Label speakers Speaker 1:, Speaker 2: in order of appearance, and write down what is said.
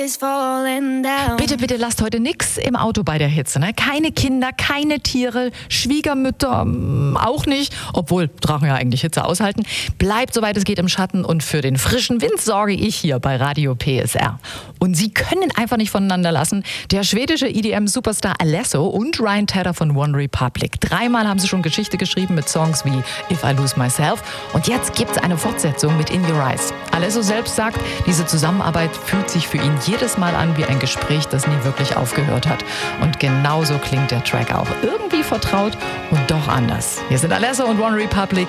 Speaker 1: Bitte, bitte lasst heute nichts im Auto bei der Hitze. Ne? Keine Kinder, keine Tiere, Schwiegermütter auch nicht, obwohl Drachen ja eigentlich Hitze aushalten. Bleibt, soweit es geht, im Schatten und für den frischen Wind sorge ich hier bei Radio PSR. Und Sie können einfach nicht voneinander lassen. Der schwedische EDM-Superstar Alesso und Ryan Tedder von One Republic. 3-mal haben sie schon Geschichte geschrieben mit Songs wie If I Lose Myself. Und jetzt gibt es eine Fortsetzung mit In Your Eyes. Alesso selbst sagt, diese Zusammenarbeit fühlt sich für ihn jedes Mal an wie ein Gespräch, das nie wirklich aufgehört hat. Und genauso klingt der Track auch. Irgendwie vertraut und doch anders. Hier sind Alesso und One Republic